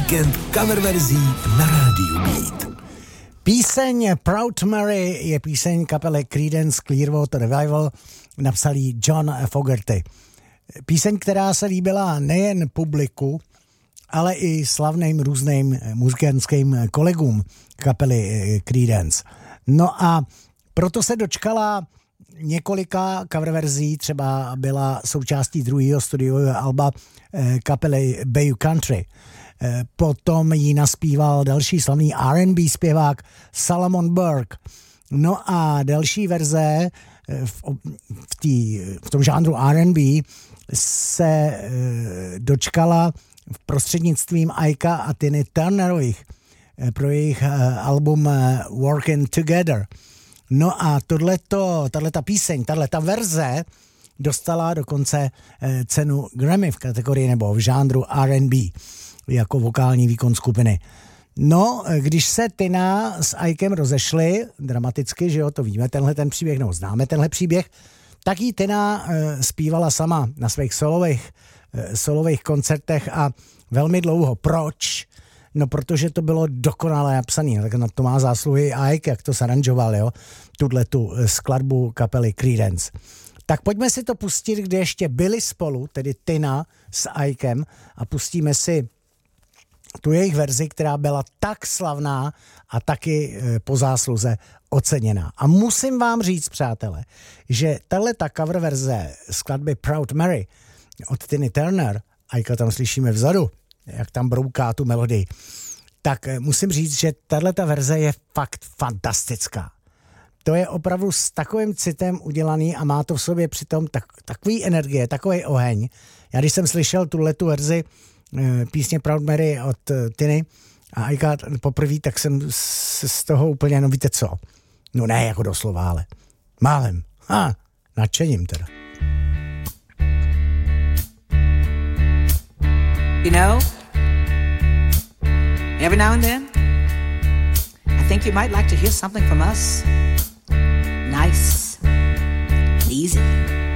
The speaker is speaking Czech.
Víkend coververzí na rádiu Beat. Píseň Proud Mary je píseň kapely Creedence Clearwater Revival, napsal ji John Fogerty. Píseň, která se líbila nejen publiku, ale i slavným různým muzikantským kolegům kapely Creedence. No a proto se dočkala několika coververzí, třeba byla součástí druhého studiového alba kapely Bayou Country. Potom ji naspíval další slavný R&B zpěvák Solomon Burke. No a další verze v tom žánru R&B se dočkala v prostřednictvím Ika a Tiny Turnerových pro jejich album Working Together. No a tato píseň, tato verze dostala dokonce cenu Grammy v kategorii nebo v žánru R&B jako vokální výkon skupiny. No, když se Tina s Ikem rozešli, dramaticky, že jo, to víme, tenhle ten příběh, no, známe tenhle příběh, tak jí Tina zpívala sama na svých solových koncertech a velmi dlouho. Proč? No, protože to bylo dokonale napsané, tak na to má zásluhy Ike, jak to zaranžoval, jo, tu skladbu kapely Creedence. Tak pojďme si to pustit, kde ještě byli spolu, tedy Tina s Ikem, a pustíme si tu jejich verzi, která byla tak slavná a taky po zásluze oceněná. A musím vám říct, přátelé, že tato cover verze skladby Proud Mary od Tiny Turner, Ika tam slyšíme vzadu, jak tam brouká tu melodii, tak musím říct, že tato verze je fakt fantastická. To je opravdu s takovým citem udělaný a má to v sobě přitom takový energie, takový oheň. Já když jsem slyšel tuhletu verzi písně Proud Mary od Tiny a Ika poprvé, tak jsem z toho úplně, no víte co, no ne jako doslova, ale málem, nadšením teda. You know, every now and then, I think you might like to hear something from us. Nice, easy.